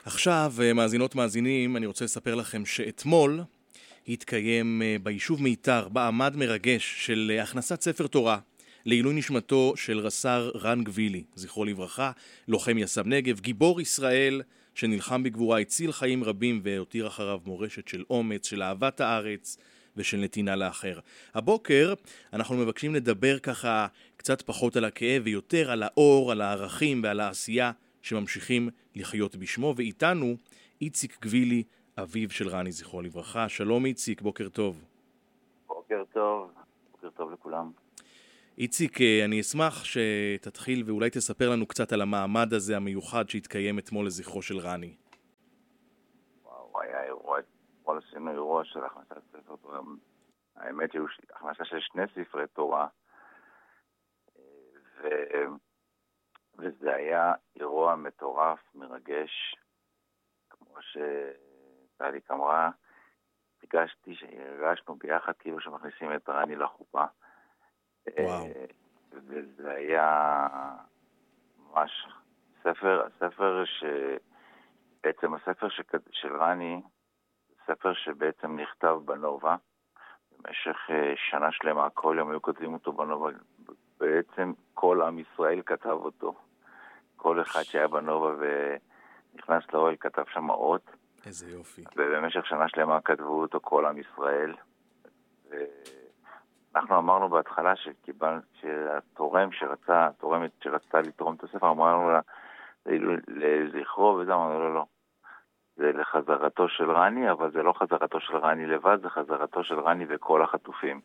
עכשיו, מאזינות מאזינים, אני רוצה לספר לכם שאתמול התקיים ביישוב מיתר מעמד מרגש של הכנסת ספר תורה לעילוי נשמתו של רס"ר רן גבילי, זכרו לברכה, לוחם יס"מ נגב, גיבור ישראל שנלחם בגבורה, הציל חיים רבים והותיר אחריו מורשת של אומץ, של אהבת הארץ ושל נתינה לאחר. הבוקר אנחנו מבקשים לדבר ככה קצת פחות על הכאב ויותר על האור, על הערכים ועל העשייה שממשיכים לחיות בשמו, ואיתנו איציק גבילי, אביו של רני, זכרו לברכה. שלום איציק, בוקר טוב. בוקר טוב, בוקר טוב לכולם. איציק, אני אשמח שתתחיל ואולי תספר לנו קצת על המעמד הזה המיוחד שהתקיים אתמול לזכרו של רני. וואו, היה אירוע, אתמול עשינו אירוע של הכנסת ספר תורה. האמת היא הכנסה של 2 ספרי תורה, וזה היה אירוע מטורף, מרגש, כמו שטליק אמרה, הרגשנו ביחד כאילו שמכניסים את רני לחופה. וואו. וזה היה ממש הספר של רני, ספר שבעצם נכתב בנובה, במשך שנה שלמה, כל יום היו כותבים אותו בנובה, בעצם כל עם ישראל כתב אותו, כל אחד שהיה בנובה ונכנס לאוהל כתב שם אות. איזה יופי. ובמשך שנה שלמה כתבו אותו כל עם ישראל, אנחנו אמרנו בהתחלה שהתורמת שרצתה לתרום את הספר, אמרנו לה לזכרו, וזה אמרנו לא. זה לחזרתו של רני, אבל זה לא חזרתו של רני לבד, זה חזרתו של רני וכל החטופים.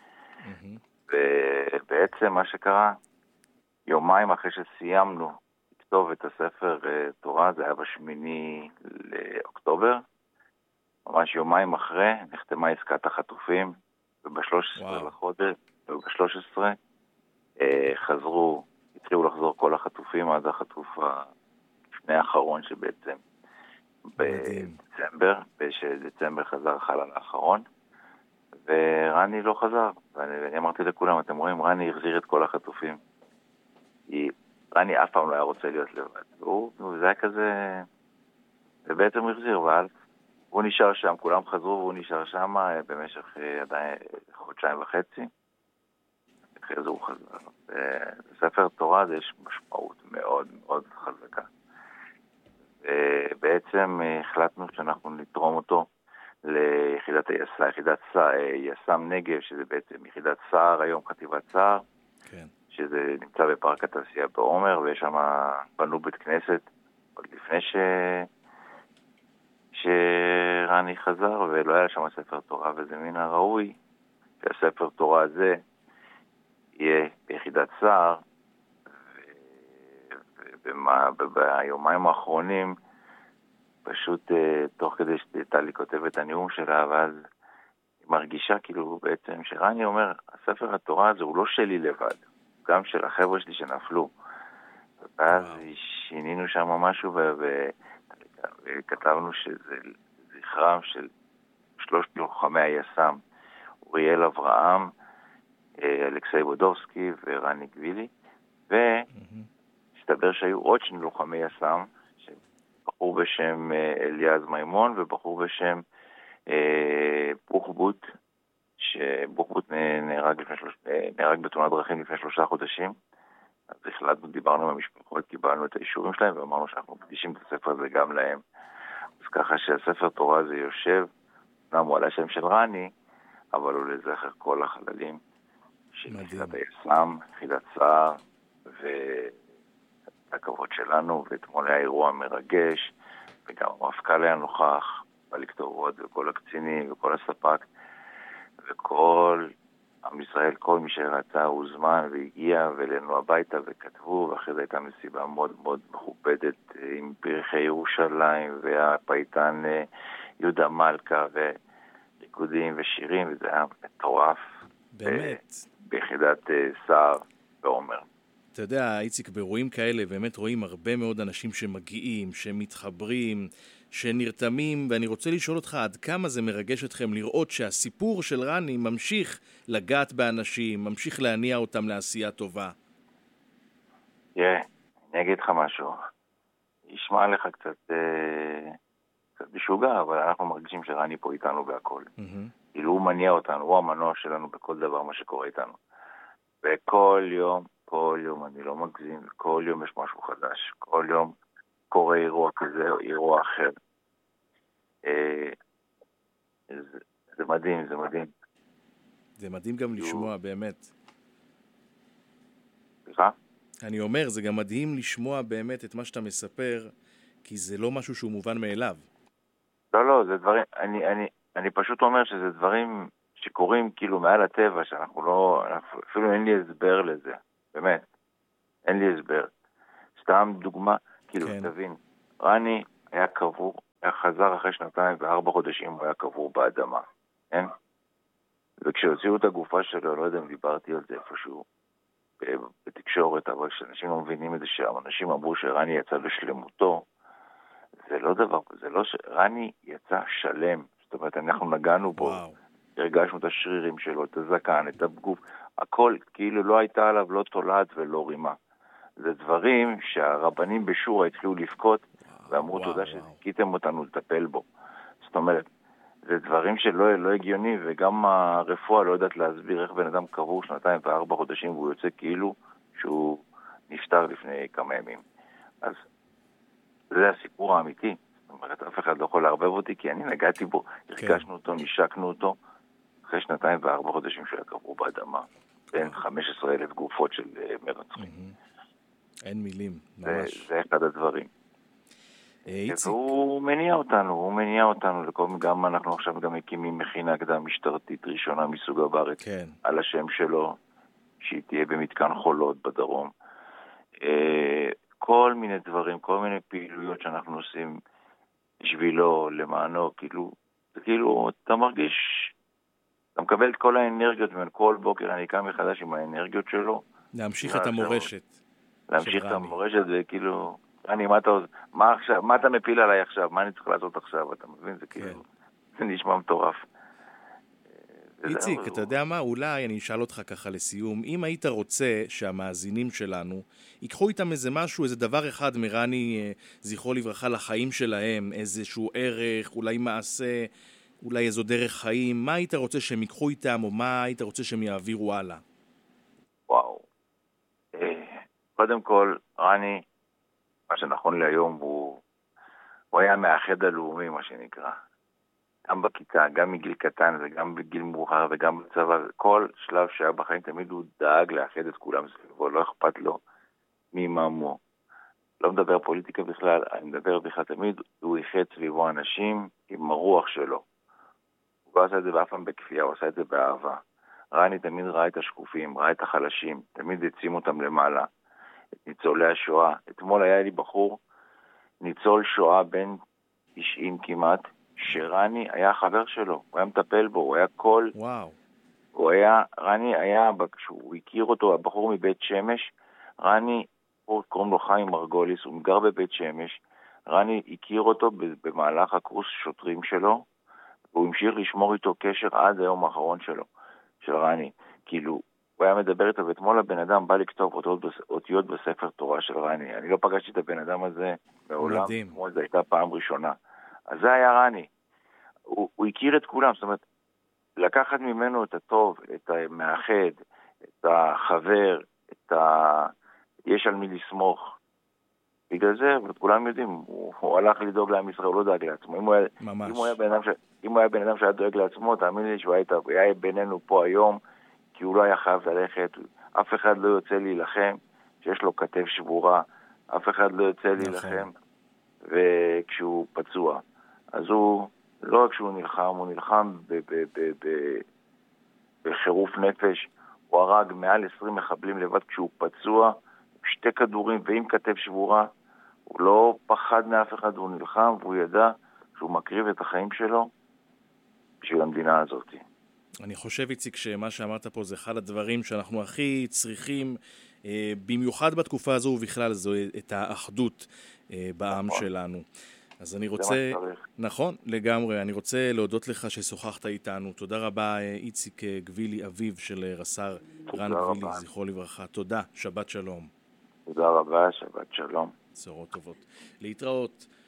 ובעצם מה שקרה, יומיים אחרי שסיימנו לכתוב את הספר תורה, זה היה ב8 לאוקטובר, ממש יומיים אחרי נחתמה עסקת החטופים, וב-13 לחודש, וב-13 התחילו לחזור כל החטופים, עד החטוף לפני האחרון שבעצם בדצמבר חזר החלל האחרון, ורני לא חזר, ואני אמרתי לכולם, אתם רואים, רני החזיר את כל החטופים, רני אף פעם לא היה רוצה להיות לבד, זה היה כזה, ובעצם הוא החזיר, אבל הוא נשאר שם, כולם חזרו והוא נשאר שם במשך עדיין 1.5 חודשים, אחרי זה הוא חזר. בספר תורה זה יש משמעות מאוד מאוד חזקה. ובעצם החלטנו שאנחנו נתרום אותו ליחידת יס"מ נגב, שזה בעצם יחידת סער היום, חטיבת סער, כן. שזה נמצא בפארק התעשייה בעומר, ויש שם בנו בית כנסת, עוד לפני שרני חזר, ולא היה שם ספר תורה, וזה מן הראוי שהספר תורה הזה יהיה ביחידת סער, וביומיים האחרונים, פשוט תוך כדי שטלי כותבת את הנאום שלה, ואז היא מרגישה כאילו בעצם שרני אומר, הספר התורה הזה הוא לא שלי לבד, גם של החבר'ה שלי שנפלו. ואז שינינו שם משהו, וכתבנו שזה זכרם של 3 לוחמי היס"מ, אוריאל אברהם, אלכסי בודובסקי ורני גבילי, והסתבר שהיו עוד 2 לוחמי יס"מ, בחור בשם אליעז מימון ובחור בשם בוחבוט, שבוחבוט נהרג בתאונת דרכים לפני 3 חודשים. אז החלטנו, דיברנו עם המשפחות, קיבלנו את האישורים שלהם ואמרנו שאנחנו מקדישים את הספר הזה גם להם. אז ככה שהספר תורה הזה יושב, הוא על השם של רני, אבל הוא לזכר כל החללים של יחידת היס"מ, יחידת סער, והכבוד שלנו, ואתמול היה אירוע מרגש, וגם המפכ"ל היה נוכח, בא עוד, וכל הקצינים, וכל הספק, וכל עם ישראל, כל מי שרצה הוזמן והגיע, ואלינו הביתה וכתבו, ואחרי זה הייתה מסיבה מאוד מאוד מכובדת, עם פרחי ירושלים, והפייטן יהודה מלכה, וריקודים ושירים, וזה היה מטורף. באמת. ביחידת סער בעומר. אתה יודע, איציק, באירועים כאלה באמת רואים הרבה מאוד אנשים שמגיעים, שמתחברים, שנרתמים, ואני רוצה לשאול אותך עד כמה זה מרגש אתכם לראות שהסיפור של רני ממשיך לגעת באנשים, ממשיך להניע אותם לעשייה טובה. אני אגיד לך משהו. ישמע לך קצת משוגע, אבל אנחנו מרגישים שרני פה איתנו בהכל. כאילו הוא מניע אותנו, הוא המנוע שלנו בכל דבר מה שקורה איתנו. וכל יום, אני לא מגזים, כל יום יש משהו חדש. כל יום קורה אירוע כזה או אירוע אחר. זה מדהים, זה מדהים. זה מדהים גם לשמוע, באמת. סליחה? אני אומר, זה גם מדהים לשמוע באמת את מה שאתה מספר, כי זה לא משהו שהוא מובן מאליו. לא, זה דברים, אני פשוט אומר שזה דברים שקורים כאילו מעל הטבע, שאנחנו לא, אפילו אין לי הסבר לזה, באמת, אין לי הסבר. סתם דוגמה, כאילו, כן. תבין, רני היה קבור, היה חזר אחרי 2.4 חודשים, הוא היה קבור באדמה, כן? וכשהוציאו את הגופה שלו, לא יודע אם דיברתי על זה איפשהו, בתקשורת, אבל כשאנשים לא מבינים את זה, שאנשים אמרו שרני יצא לשלמותו, זה לא דבר, זה לא רני יצא שלם, זאת אומרת, אנחנו נגענו בו, הרגשנו את השרירים שלו, את הזקן, את הגוף, הכל, כאילו לא הייתה עליו לא תולעת ולא רימה. זה דברים שהרבנים בשורה התחילו לבכות, ואמרו תודה שזיכיתם אותנו לטפל בו. זאת אומרת, זה דברים שלא הגיוני, וגם הרפואה לא יודעת להסביר איך בן אדם קבור 2.4 חודשים, והוא יוצא כאילו שהוא נפטר לפני כמה ימים. אז זה הסיפור האמיתי. זאת אומרת, אף אחד לא יכול להרבב אותי, כי אני נגעתי בו, הרגשנו אותו, נשקנו אותו, אחרי 2.4 חודשים שהוא היה קבור באדמה, בין 15,000 גופות של מרצחים. אין מילים, ממש. זה אחד הדברים. והוא מניע אותנו, גם אנחנו עכשיו גם מקימים מכינה קדם משטרתית ראשונה מסוג בארץ, על השם שלו, שהיא תהיה במתקן חולות בדרום. כל מיני דברים, כל מיני פעילויות שאנחנו עושים בשבילו, למענו, כאילו, אתה מרגיש, אתה מקבל את כל האנרגיות, כל בוקר אני קם מחדש עם האנרגיות שלו. להמשיך את המורשת. להמשיך את המורשת, זה כאילו, מה אתה מפיל עליי עכשיו? מה אני צריך לעשות עכשיו? אתה מבין? זה כאילו, זה נשמע מטורף. איציק, אתה יודע מה? אולי אני אשאל אותך ככה לסיום. אם היית רוצה שהמאזינים שלנו ייקחו איתם איזה משהו, איזה דבר אחד מרני, זכרו לברכה, לחיים שלהם, איזשהו ערך, אולי מעשה, אולי איזו דרך חיים, מה היית רוצה שהם ייקחו איתם, או מה היית רוצה שהם יעבירו הלאה? וואו. קודם כל, רני, מה שנכון להיום, הוא היה מאחד הלאומי, מה שנקרא. גם בכיתה, גם מגיל קטן וגם בגיל מאוחר וגם בצבא, כל שלב שהיה בחיים תמיד הוא דאג לאחד את כולם סביבו, לא אכפת לו מממו. לא מדבר פוליטיקה בכלל, אני מדבר בכלל תמיד, הוא איחד סביבו אנשים עם הרוח שלו. הוא לא עשה את זה באף פעם בכפייה, הוא עשה את זה באהבה. רני תמיד ראה את השקופים, ראה את החלשים, תמיד הצים אותם למעלה. את ניצולי השואה. אתמול היה לי בחור, ניצול שואה בן 90 כמעט, שרני היה חבר שלו, הוא היה מטפל בו, הוא היה כל... וואו. רני היה, כשהוא הכיר אותו, הבחור מבית שמש, רני, קוראים לו חיים מרגוליס, הוא מגר בבית שמש, רני הכיר אותו במהלך הקורס שוטרים שלו, והוא המשיך לשמור איתו קשר עד היום האחרון שלו, של רני. כאילו, הוא היה מדבר איתו, ואתמול הבן אדם בא לכתוב אותיות בספר תורה של רני. אני לא פגשתי את הבן אדם הזה מעולם, כמו זה הייתה פעם ראשונה. אז זה היה רני. הוא הכיר את כולם, זאת אומרת, לקחת ממנו את הטוב, את המאחד, את החבר, יש על מי לסמוך. בגלל זה, כולם יודעים, הוא הלך לדאוג לעם ישראל, הוא לא דאג לעצמו. אם הוא היה בן אדם שהיה דואג לעצמו, תאמין לי שהוא היה בינינו פה היום, כי הוא לא היה חייב ללכת, אף אחד לא יוצא להילחם, שיש לו כתף שבורה, אף אחד לא יוצא להילחם, וכשהוא פצוע. אז הוא, לא רק שהוא נלחם, הוא נלחם בחירוף נפש, הוא הרג מעל 20 מחבלים לבד כשהוא פצוע, 2 כדורים ועם כתף שבורה, הוא לא פחד מאף אחד, הוא נלחם, והוא ידע שהוא מקריב את החיים שלו בשביל המדינה הזאת. אני חושב, איציק, שמה שאמרת פה זה אחד הדברים שאנחנו הכי צריכים, במיוחד בתקופה הזו ובכלל זו, את האחדות בעם שלנו. אז אני רוצה... נכון, לגמרי. אני רוצה להודות לך ששוחחת איתנו. תודה רבה, איציק גבילי, אביו של רס"ר רן גבילי, זכרו לברכה. תודה, שבת שלום. תודה רבה, שבת שלום. בשורות טובות. להתראות.